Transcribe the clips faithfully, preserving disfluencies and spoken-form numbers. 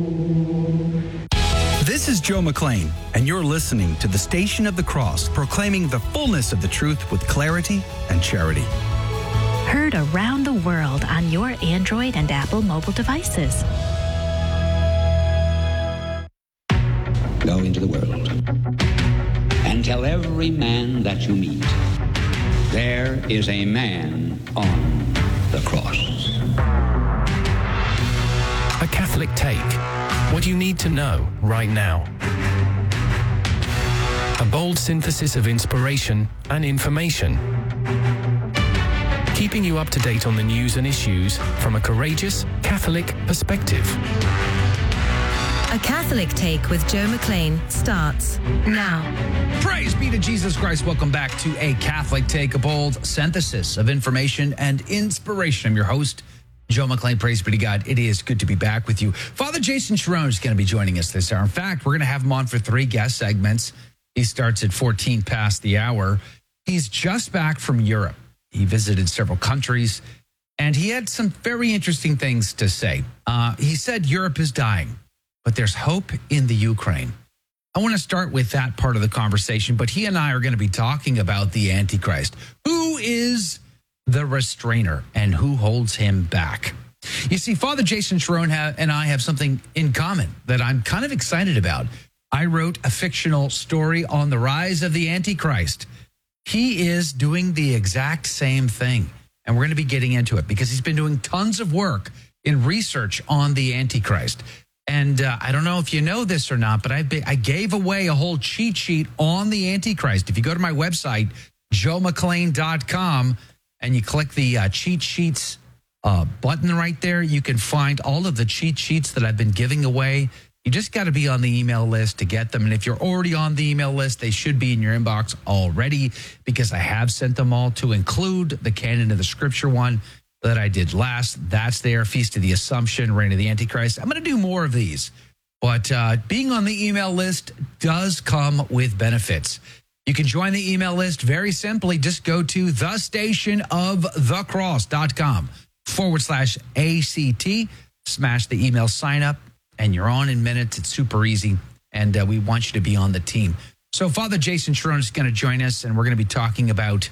This is Joe McLean, and you're listening to the Station of the Cross, proclaiming the fullness of the truth with clarity and charity. Heard around the world on your Android and Apple mobile devices. Go into the world and tell every man that you meet, there is a man on the cross. A Catholic Take. What you need to know right now. A bold synthesis of inspiration and information. Keeping you up to date on the news and issues from a courageous Catholic perspective. A Catholic Take with Joe McLean starts now. Praise be to Jesus Christ. Welcome back to A Catholic Take, a bold synthesis of information and inspiration. I'm your host, Joe McLean. Praise be to God. It is good to be back with you. Father Jason Cherone is going to be joining us this hour. In fact, we're going to have him on for three guest segments. He starts at fourteen past the hour. He's just back from Europe. He visited several countries, and he had some very interesting things to say. Uh, he said Europe is dying, but there's hope in the Ukraine. I want to start with that part of the conversation, but he and I are going to be talking about the Antichrist. Who is the restrainer and who holds him back? You see, Father Jason Cherone ha- and I have something in common that I'm kind of excited about. I wrote a fictional story on the rise of the Antichrist. He is doing the exact same thing, and we're going to be getting into it because he's been doing tons of work in research on the Antichrist. And uh, I don't know if you know this or not, but I, be, I gave away a whole cheat sheet on the Antichrist. If you go to my website, joe mclean dot com, and you click the uh, cheat sheets uh, button right there, you can find all of the cheat sheets that I've been giving away. You just got to be on the email list to get them. And if you're already on the email list, they should be in your inbox already because I have sent them all, to include the Canon of the Scripture one that I did last. That's there. Feast of the Assumption, Reign of the Antichrist. I'm going to do more of these. But uh, being on the email list does come with benefits. You can join the email list very simply. Just go to the station of the cross dot com forward slash ACT. Smash the email sign up, and you're on in minutes. It's super easy, and uh, we want you to be on the team. So Father Jason Cherone is going to join us, and we're going to be talking about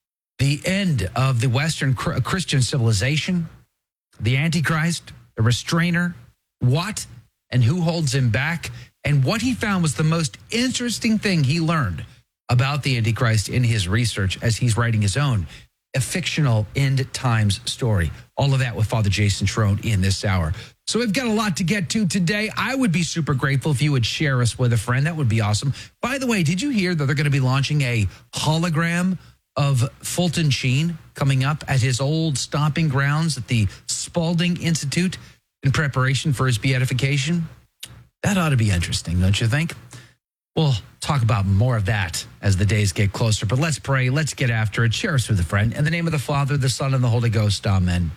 the end of the Western Christian civilization, the Antichrist, the restrainer, what and who holds him back, and what he found was the most interesting thing he learned about the Antichrist in his research as he's writing his own a fictional end times story. All of that with Father Jason Cherone in this hour. So we've got a lot to get to today. I would be super grateful if you would share us with a friend. That would be awesome. By the way, did you hear that they're going to be launching a hologram of Fulton Sheen coming up at his old stomping grounds at the Spalding Institute in preparation for his beatification? That ought to be interesting, don't you think? We'll talk about more of that as the days get closer. But let's pray. Let's get after it. Share us with a friend. In the name of the Father, the Son, and the Holy Ghost. Amen.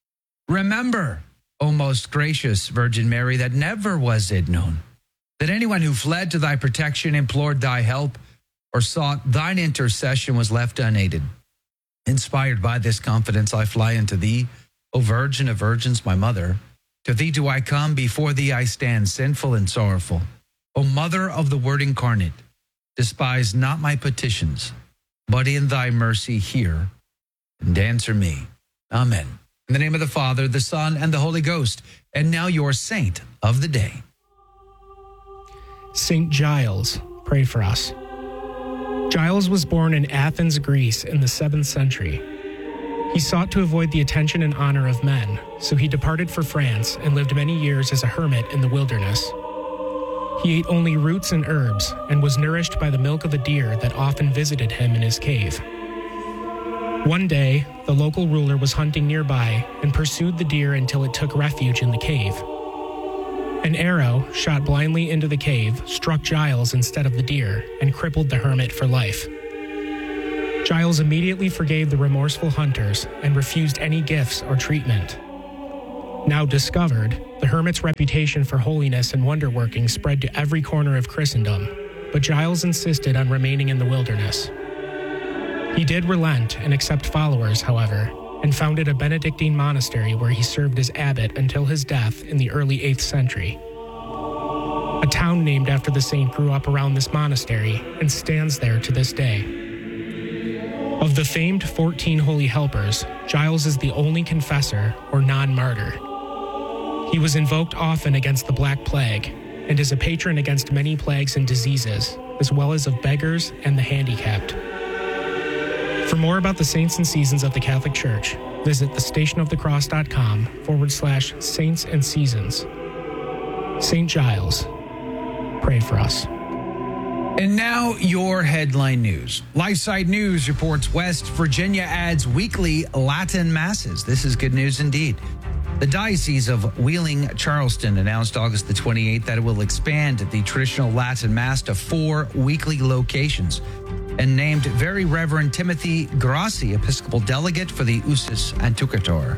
Remember, O most gracious Virgin Mary, that never was it known that anyone who fled to thy protection, implored thy help, or sought thine intercession was left unaided. Inspired by this confidence, I fly unto thee, O Virgin of Virgins, my mother. To thee do I come, before thee I stand, sinful and sorrowful. O Mother of the Word incarnate, despise not my petitions, but in thy mercy hear and answer me. Amen. In the name of the Father, the Son, and the Holy Ghost. And now your saint of the day. Saint Giles, pray for us. Giles was born in Athens, Greece in the seventh century. He sought to avoid the attention and honor of men, so he departed for France and lived many years as a hermit in the wilderness. He ate only roots and herbs and was nourished by the milk of a deer that often visited him in his cave. One day, the local ruler was hunting nearby and pursued the deer until it took refuge in the cave. An arrow, shot blindly into the cave, struck Giles instead of the deer and crippled the hermit for life. Giles immediately forgave the remorseful hunters and refused any gifts or treatment. Now discovered, the hermit's reputation for holiness and wonder-working spread to every corner of Christendom, but Giles insisted on remaining in the wilderness. He did relent and accept followers, however, and founded a Benedictine monastery where he served as abbot until his death in the early eighth century. A town named after the saint grew up around this monastery and stands there to this day. Of the famed fourteen holy helpers, Giles is the only confessor or non-martyr. He was invoked often against the Black Plague and is a patron against many plagues and diseases, as well as of beggars and the handicapped. For more about the saints and seasons of the Catholic Church, visit thestationofthecross.com forward slash saints and seasons. Saint Giles, pray for us. And now your headline news. LifeSite News reports West Virginia adds weekly Latin masses. This is good news indeed. The Diocese of Wheeling-Charleston announced August the twenty-eighth that it will expand the traditional Latin Mass to four weekly locations and named Very Reverend Timothy Grassi Episcopal Delegate for the Usus Antiquator.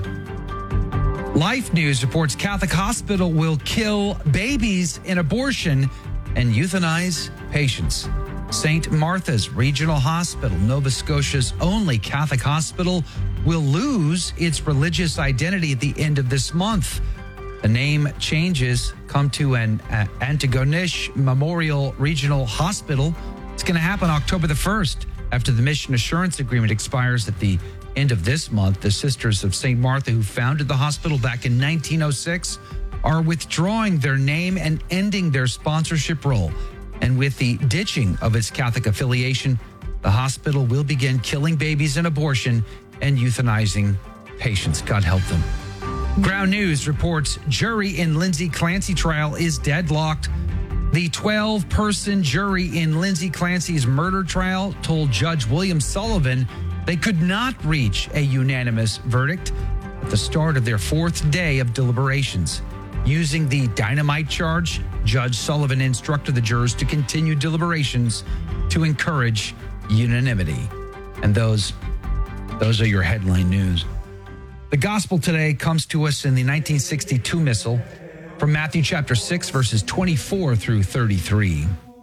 Life News reports Catholic Hospital will kill babies in abortion and euthanize patients. Saint Martha's Regional Hospital, Nova Scotia's only Catholic hospital, will lose its religious identity at the end of this month. The name changes come to an uh, Antigonish Memorial Regional Hospital. It's going to happen October the first after the mission assurance agreement expires at the end of this month. The Sisters of Saint Martha, who founded the hospital back in nineteen oh six, are withdrawing their name and ending their sponsorship role. And with the ditching of its Catholic affiliation, the hospital will begin killing babies in abortion and euthanizing patients. God help them. Ground News reports jury in Lindsay Clancy trial is deadlocked. The twelve-person jury in Lindsay Clancy's murder trial told Judge William Sullivan they could not reach a unanimous verdict at the start of their fourth day of deliberations. Using the dynamite charge, Judge Sullivan instructed the jurors to continue deliberations to encourage unanimity. And those, those are your headline news. The gospel today comes to us in the nineteen sixty-two missal from Matthew chapter six, verses twenty-four through thirty-three.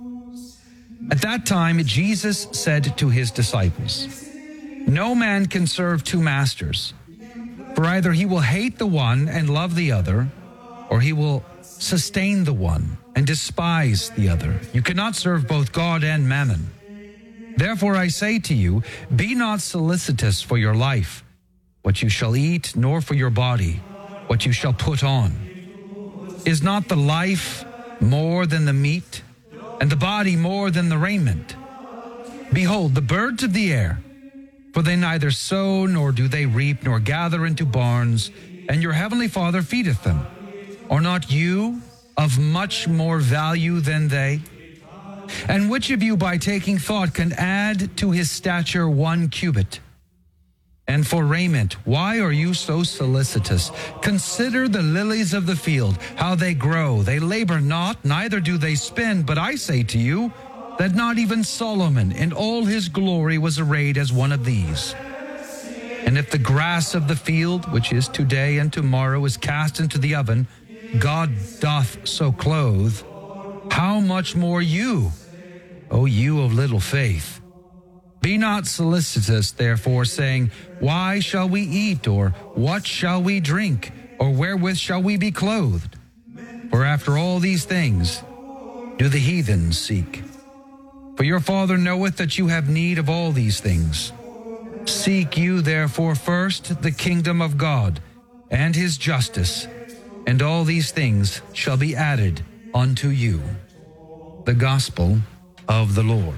At that time, Jesus said to his disciples, "No man can serve two masters, for either he will hate the one and love the other, or he will sustain the one and despise the other. You cannot serve both God and mammon. Therefore I say to you, be not solicitous for your life, what you shall eat, nor for your body, what you shall put on. Is not the life more than the meat, and the body more than the raiment? Behold, the birds of the air, for they neither sow, nor do they reap, nor gather into barns, and your heavenly Father feedeth them. Are not you of much more value than they? And which of you, by taking thought, can add to his stature one cubit? And for raiment, why are you so solicitous? Consider the lilies of the field, how they grow. They labor not, neither do they spin. But I say to you that not even Solomon in all his glory was arrayed as one of these. And if the grass of the field, which is today and tomorrow, is cast into the oven, God doth so clothe, how much more you, O you of little faith? Be not solicitous, therefore, saying, why shall we eat, or what shall we drink, or wherewith shall we be clothed? For after all these things do the heathen seek. For your Father knoweth that you have need of all these things. Seek you therefore first the kingdom of God and his justice, and all these things shall be added unto you." The Gospel of the Lord.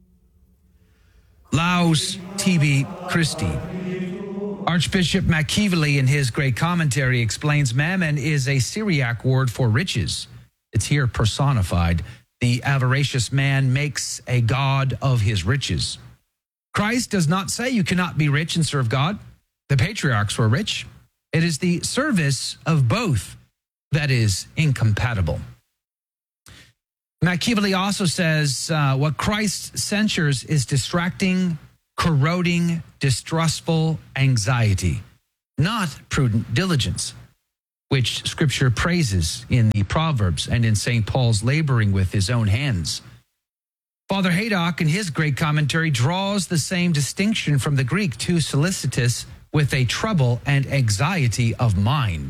Laus Tibi Christi. Archbishop McKeevely, in his great commentary, explains mammon is a Syriac word for riches. It's here personified. The avaricious man makes a god of his riches. Christ does not say you cannot be rich and serve God. The patriarchs were rich. It is the service of both that is incompatible. McKeevely also says uh, what Christ censures is distracting, corroding, distrustful anxiety, not prudent diligence, which Scripture praises in the Proverbs and in Saint Paul's laboring with his own hands. Father Haydock, in his great commentary, draws the same distinction from the Greek, too solicitous, with a trouble and anxiety of mind.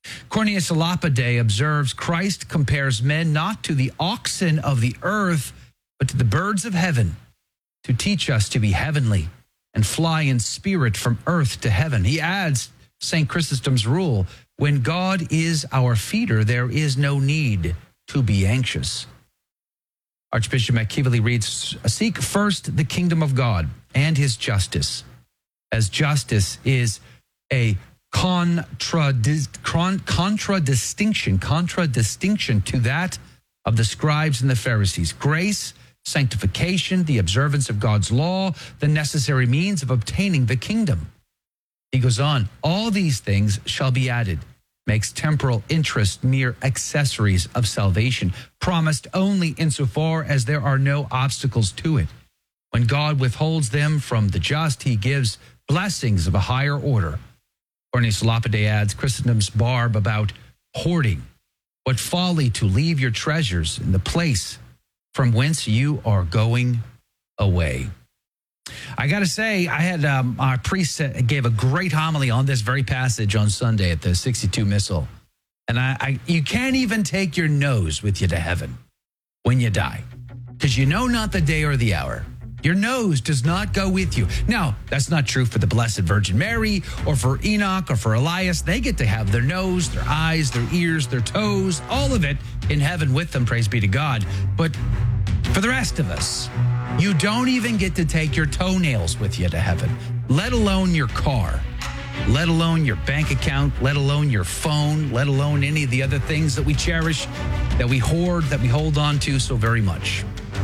Cornelius Lapide observes Christ compares men not to the oxen of the earth, but to the birds of heaven, to teach us to be heavenly and fly in spirit from earth to heaven. He adds Saint Chrysostom's rule, when God is our feeder, there is no need to be anxious. Archbishop McKeeverly reads, seek first the kingdom of God and his justice, as justice is a contradistinction, contradistinction, contradistinction to that of the scribes and the Pharisees. Grace, sanctification, the observance of God's law, the necessary means of obtaining the kingdom. He goes on, all these things shall be added, makes temporal interest mere accessories of salvation, promised only insofar as there are no obstacles to it. When God withholds them from the just, he gives blessings of a higher order. Cornelius Lapide adds Chrysostom's barb about hoarding. What folly to leave your treasures in the place from whence you are going away. I got to say, I had um, our priest gave a great homily on this very passage on Sunday at the sixty-two Missal. And I, I you can't even take your nose with you to heaven when you die, because you know not the day or the hour. Your nose does not go with you. Now, that's not true for the Blessed Virgin Mary or for Enoch or for Elias. They get to have their nose, their eyes, their ears, their toes, all of it in heaven with them, praise be to God. But for the rest of us, you don't even get to take your toenails with you to heaven, let alone your car, let alone your bank account, let alone your phone, let alone any of the other things that we cherish, that we hoard, that we hold on to so very much.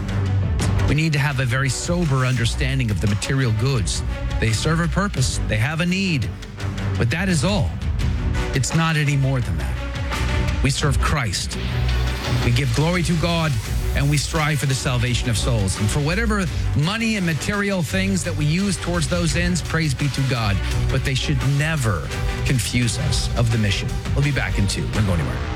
We need to have a very sober understanding of the material goods. They serve a purpose. They have a need. But that is all. It's not any more than that. We serve Christ. We give glory to God, and we strive for the salvation of souls. And for whatever money and material things that we use towards those ends, praise be to God. But they should never confuse us of the mission. We'll be back in two. Don't go anywhere.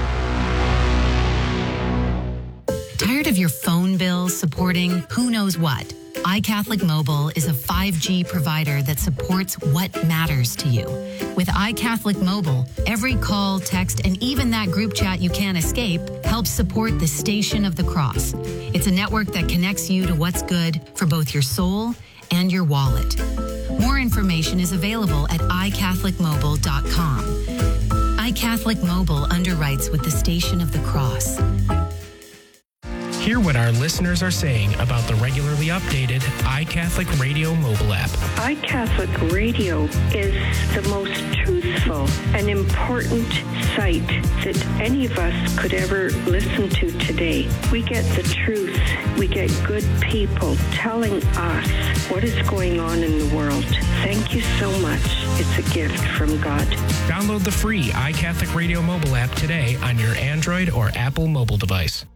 Tired of your phone bill supporting who knows what? iCatholic Mobile is a five G provider that supports what matters to you. With iCatholic Mobile, every call, text, and even that group chat you can't escape helps support the Station of the Cross. It's a network that connects you to what's good for both your soul and your wallet. More information is available at i catholic mobile dot com. iCatholic Mobile underwrites with the Station of the Cross. Hear what our listeners are saying about the regularly updated iCatholic Radio mobile app. iCatholic Radio is the most truthful and important site that any of us could ever listen to today. We get the truth. We get good people telling us what is going on in the world. Thank you so much. It's a gift from God. Download the free iCatholic Radio mobile app today on your Android or Apple mobile device.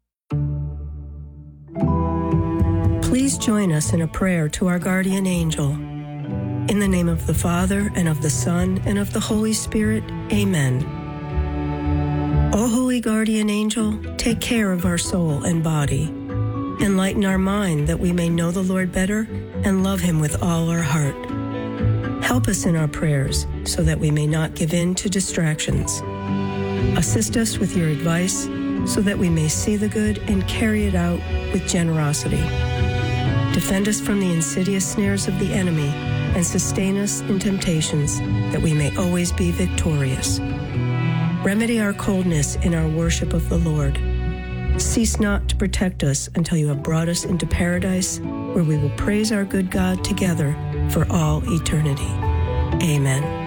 Please join us in a prayer to our guardian angel. In the name of the Father, and of the Son, and of the Holy Spirit, amen. O holy guardian angel, take care of our soul and body. Enlighten our mind that we may know the Lord better and love him with all our heart. Help us in our prayers so that we may not give in to distractions. Assist us with your advice so that we may see the good and carry it out with generosity. Defend us from the insidious snares of the enemy and sustain us in temptations that we may always be victorious. Remedy our coldness in our worship of the Lord. Cease not to protect us until you have brought us into paradise, where we will praise our good God together for all eternity. Amen.